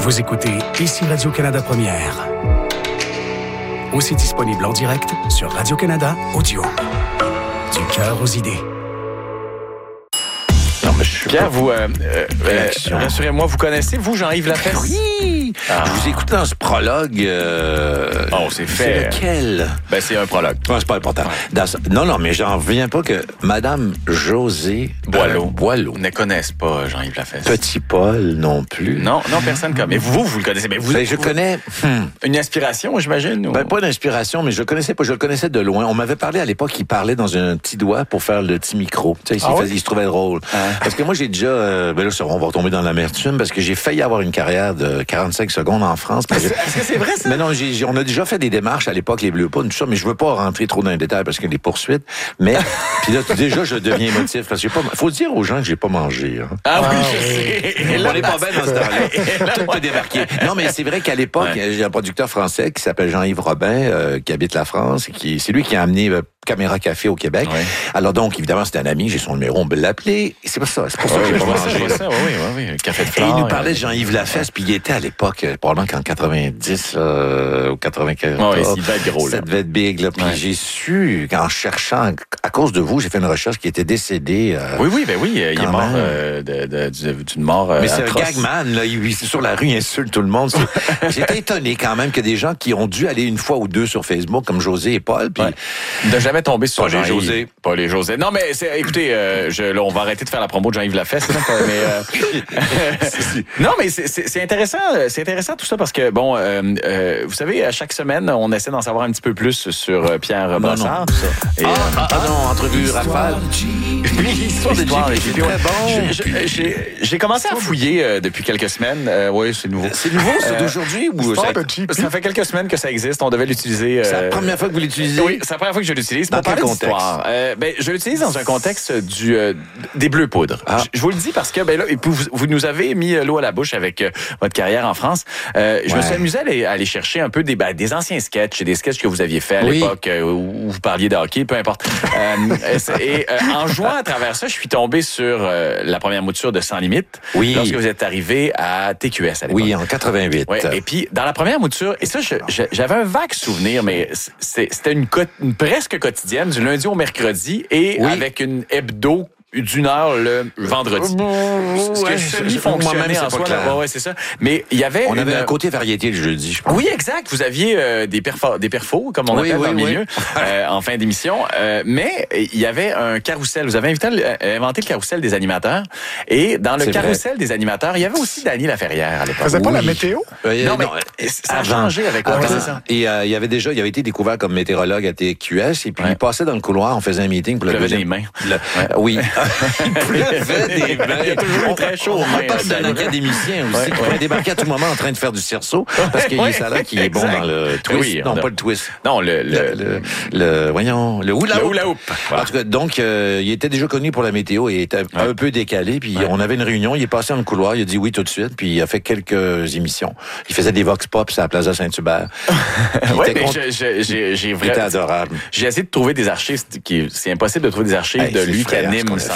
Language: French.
Vous écoutez ici Radio-Canada Première. Aussi disponible en direct sur Radio-Canada Audio. Du cœur aux idées. Non, mais je suis Pierre, vous, rassurez-moi, vous connaissez, vous, Jean-Yves Lafesse? Oui! Je vous écoute dans ce prologue. Oh, c'est fait. C'est lequel? Ben, c'est un prologue. Non, c'est pas important. Non, mais j'en reviens pas que Madame Josée Boileau ne connaissent pas Jean-Yves Lafesse. Petit Paul non plus. Non, personne comme. Mais vous le connaissez. Mais vous, je connais. Une inspiration, j'imagine? Ou... Ben, pas d'inspiration, mais je le connaissais pas. Je le connaissais de loin. On m'avait parlé à l'époque, il parlait dans un petit doigt pour faire le petit micro. Tu sais, il se trouvait drôle. Parce que moi, j'ai déjà, là, on va retomber dans l'amertume parce que j'ai failli avoir une carrière de 45 secondes en France. Est-ce que c'est vrai, ça? Mais non, on a déjà fait des démarches à l'époque, les Bleus Poudres, tout ça, mais je veux pas rentrer trop dans les détails parce que les poursuites. Mais, puis là, déjà, je deviens émotif parce que faut dire aux gens que j'ai pas mangé. Hein. Ah oui, je sais. On n'est pas bien dans ce temps-là. Tout est débarqué. Non, mais c'est vrai qu'à l'époque, j'ai un producteur français qui s'appelle Jean-Yves Robin, qui habite la France, c'est lui qui a amené Caméra Café au Québec. Oui. Alors donc, évidemment, c'était un ami, j'ai son numéro, on peut l'appeler. C'est pour ça que j'ai pas mangé. Oui. Café de fleurs. Et il nous parlait de Jean-Yves Lafesse, puis il était à l'époque, probablement qu'en 90 ou 95. Oui, il devait être gros, là. Ça devait être big, là. Puis j'ai su, en cherchant, à cause de vous, j'ai fait une recherche qui était décédé. Oui, il est mort d'une mort mais c'est atroce. un gagman, là. Il sur la rue, il insulte tout le monde. J'étais étonné quand même que des gens qui ont dû aller une fois ou deux sur Facebook, comme José et Paul, puis... De jamais tomber sur Jean-Yves. José. Pas les José. Non, mais écoutez, là, on va arrêter de faire la promo de Jean-Yves Lafesse. Non, mais c'est intéressant. C'est intéressant tout ça parce que, bon, vous savez, à chaque semaine, on essaie d'en savoir un petit peu plus sur Pierre Brassard. Non, entrevue rafale. L'histoire de JP. J'ai commencé à fouiller depuis quelques semaines. Oui, c'est nouveau. C'est nouveau, c'est d'aujourd'hui ou ça fait quelques semaines que ça existe. On devait l'utiliser. C'est la première fois que vous l'utilisez? Oui, c'est la première fois que je l'utilise. Dans quel contexte? Je l'utilise dans un contexte des Bleus Poudres. Je vous le dis parce que là, vous nous avez mis l'eau à la bouche avec votre carrière en France. Je me suis amusé à aller chercher un peu des anciens sketchs et des sketchs que vous aviez fait à l'époque où vous parliez de hockey, peu importe. En jouant à travers ça, je suis tombé sur la première mouture de Sans Limite lorsque vous êtes arrivé à TQS à l'époque. Oui, en 88. Ouais, et puis, dans la première mouture, et ça, j'avais un vague souvenir, mais c'était une presque quotidienne, du lundi au mercredi, et avec une hebdo d'une heure le vendredi. Ce que semi-fonctionnait en soi. Ouais, c'est ça. Mais il y avait... On avait un côté variété le jeudi, je pense. Oui, exact. Vous aviez des perfos, comme on appelle dans le milieu, en fin d'émission. Mais il y avait un carrousel. Vous avez inventé le carrousel des animateurs. Et dans le carrousel des animateurs, il y avait aussi Dany Laferrière à l'époque. Faisait pas la météo? Non, mais ça a changé avec quoi, c'est ça. Et il y avait été découvert comme météorologue à TQS. Et puis il passait dans le couloir, on faisait un meeting pour le deuxième. Des mains. Oui. Il pleuvait des mains. Il y a toujours très chaud. On parle d'un académicien aussi qui pourrait débarquer à tout moment en train de faire du cerceau parce qu'il est ça là qui est bon dans le twist. Non, pas le twist. Non, le hula hoop. En tout cas, donc, il était déjà connu pour la météo et était un peu décalé. Puis on avait une réunion, il est passé dans le couloir, il a dit oui tout de suite. Puis il a fait quelques émissions. Il faisait des vox pop à la Plaza Saint-Hubert. J'ai vraiment adorable. J'ai essayé de trouver des archives. C'est impossible de trouver des archives de lui qui anime